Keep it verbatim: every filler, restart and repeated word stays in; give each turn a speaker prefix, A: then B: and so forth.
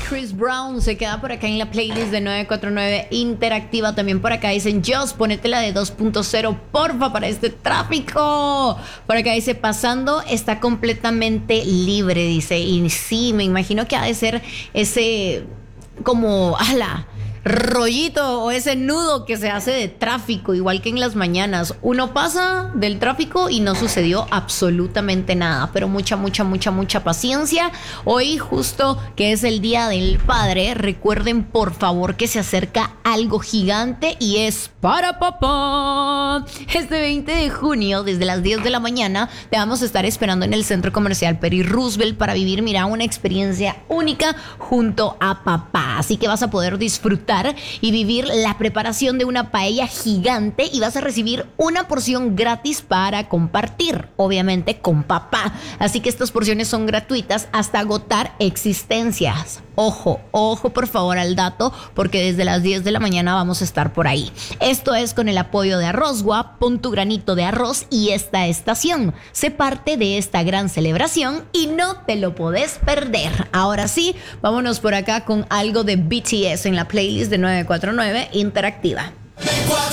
A: Chris Brown se queda por acá en la playlist de nueve cuatro nueve Interactiva. También por acá dicen, Joss, ponete la de dos punto cero, porfa, para este tráfico. Por acá dice, pasando, está completamente libre, dice. Y sí, me imagino que ha de ser ese como, ala, rollito o ese nudo que se hace de tráfico, igual que en las mañanas. Uno pasa del tráfico y no sucedió absolutamente nada, pero mucha, mucha, mucha, mucha paciencia. Hoy, justo que es el Día del Padre, recuerden por favor que se acerca algo gigante y es para papá. Este veinte de junio, desde las diez de la mañana, te vamos a estar esperando en el Centro Comercial Peri Roosevelt para vivir, mira, una experiencia única junto a papá. Así que vas a poder disfrutar y vivir la preparación de una paella gigante y vas a recibir una porción gratis para compartir, obviamente con papá. Así que estas porciones son gratuitas hasta agotar existencias. Ojo, ojo por favor al dato, porque desde las diez de la mañana vamos a estar por ahí. Esto es con el apoyo de Arrozgua, pon tu granito de arroz y esta estación. Sé parte de esta gran celebración y no te lo podés perder. Ahora sí, vámonos por acá con algo de B T S en la playlist de nueve cuatro nueve Interactiva.